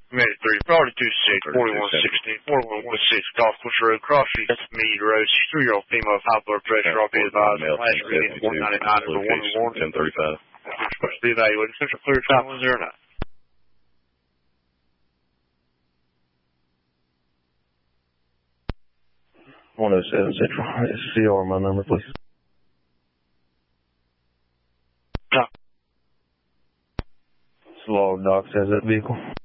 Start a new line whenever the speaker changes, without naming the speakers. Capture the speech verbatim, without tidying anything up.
Minute three, priority two six, forty-one sixteen, forty-one sixteen, Golf Course Road, Cross Street, Mead Road, three-year-old female, high blood pressure, I'll be advised, last reading, one ninety-nine, number one one.
ten thirty-five.
Supposed to be evaluated, Central Clear, time one zero nine.
one oh seven Central, S C R, my number, please. Log Docs has that vehicle.